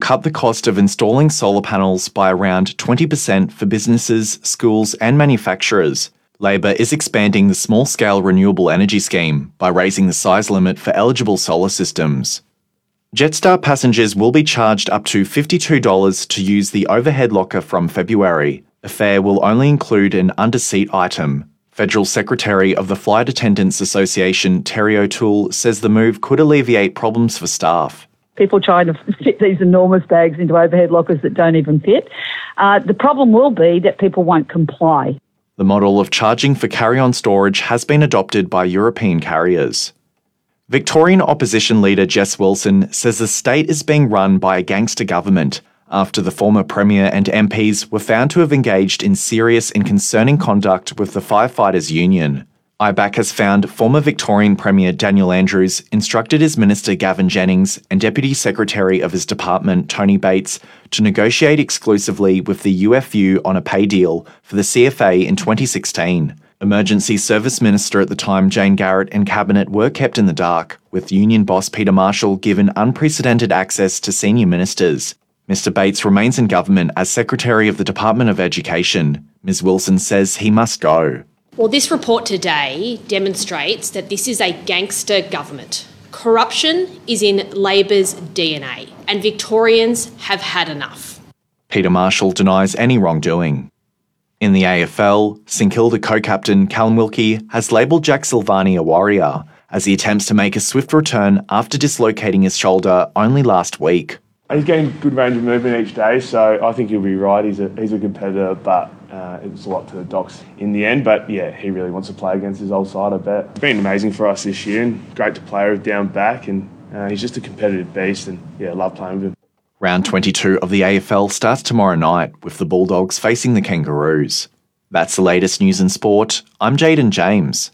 cut the cost of installing solar panels by around 20% for businesses, schools, and manufacturers. Labor is expanding the small-scale renewable energy scheme by raising the size limit for eligible solar systems. Jetstar passengers will be charged up to $52 to use the overhead locker from February. The fare will only include an under-seat item. Federal Secretary of the Flight Attendants Association, Terry O'Toole, says the move could alleviate problems for staff. People trying to fit these enormous bags into overhead lockers that don't even fit. The problem will be that people won't comply. The model of charging for carry-on storage has been adopted by European carriers. Victorian opposition leader Jess Wilson says the state is being run by a gangster government after the former Premier and MPs were found to have engaged in serious and concerning conduct with the Firefighters Union. IBAC has found former Victorian Premier Daniel Andrews instructed his Minister Gavin Jennings and Deputy Secretary of his department Tony Bates to negotiate exclusively with the UFU on a pay deal for the CFA in 2016. Emergency Service Minister at the time Jane Garrett and Cabinet were kept in the dark, with union boss Peter Marshall given unprecedented access to senior ministers. Mr Bates remains in government as Secretary of the Department of Education. Ms Wilson says he must go. Well, this report today demonstrates that this is a gangster government. Corruption is in Labor's DNA, and Victorians have had enough. Peter Marshall denies any wrongdoing. In the AFL, St Kilda co-captain Callum Wilkie has labelled Jack Silvani a warrior as he attempts to make a swift return after dislocating his shoulder only last week. He's getting good range of movement each day, so I think he'll be right. He's a competitor, but it was a lot to the Docs in the end. But yeah, he really wants to play against his old side, I bet. It's been amazing for us this year and great to play with down back, and he's just a competitive beast, and yeah, love playing with him. Round 22 of the AFL starts tomorrow night with the Bulldogs facing the Kangaroos. That's the latest news in sport. I'm Jaden James.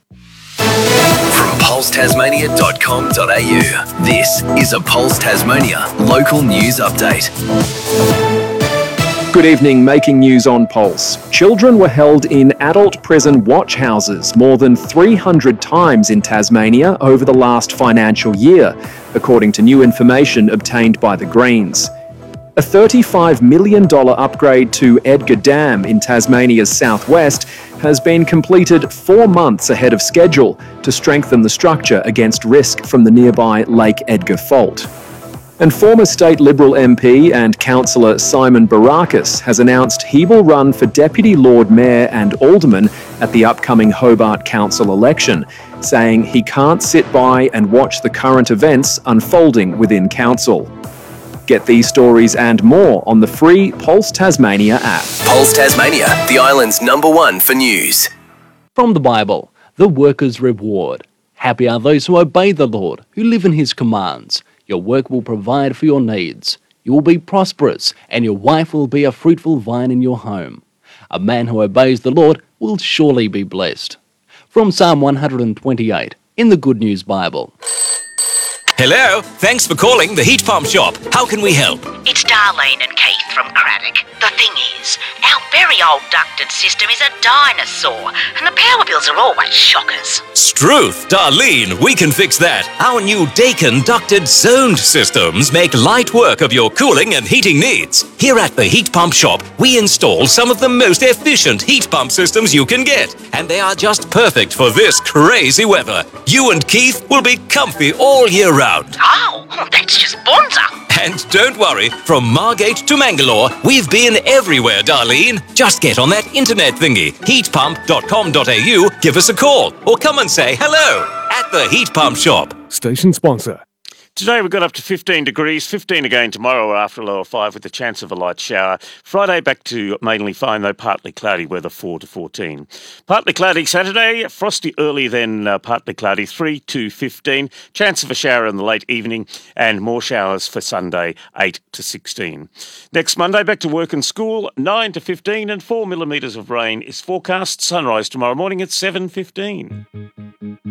From pulsetasmania.com.au, this is a Pulse Tasmania local news update. Good evening, making news on Pulse. Children were held in adult prison watch houses more than 300 times in Tasmania over the last financial year, according to new information obtained by the Greens. A $35 million upgrade to Edgar Dam in Tasmania's southwest has been completed 4 months ahead of schedule to strengthen the structure against risk from the nearby Lake Edgar Fault. And former State Liberal MP and Councillor Simon Barakis has announced he will run for Deputy Lord Mayor and Alderman at the upcoming Hobart Council election, saying he can't sit by and watch the current events unfolding within Council. Get these stories and more on the free Pulse Tasmania app. Pulse Tasmania, the island's #1 for news. From the Bible, the worker's reward. Happy are those who obey the Lord, who live in his commands. Your work will provide for your needs. You will be prosperous, and your wife will be a fruitful vine in your home. A man who obeys the Lord will surely be blessed. From Psalm 128, in the Good News Bible. Hello, thanks for calling the Heat Pump Shop. How can we help? It's Darlene and Keith from Craddock. The thing is, our very old ducted system is a dinosaur, and the power bills are always shockers. Struth, Darlene, we can fix that. Our new Daikin ducted zoned systems make light work of your cooling and heating needs. Here at the Heat Pump Shop, we install some of the most efficient heat pump systems you can get, and they are just perfect for this crazy weather. You and Keith will be comfy all year round. Oh, that's just bonza. And don't worry, from Margate to Mangalore, we've been everywhere, Darlene. Just get on that internet thingy, heatpump.com.au, give us a call, or come and say hello at the Heat Pump Shop. Station sponsor. Today we've got up to 15 degrees, 15 again tomorrow after a low of 5 with a chance of a light shower. Friday back to mainly fine though, partly cloudy weather 4 to 14. Partly cloudy Saturday, frosty early then partly cloudy 3 to 15. Chance of a shower in the late evening and more showers for Sunday 8 to 16. Next Monday back to work and school 9 to 15 and 4 millimetres of rain is forecast. Sunrise tomorrow morning at 7:15.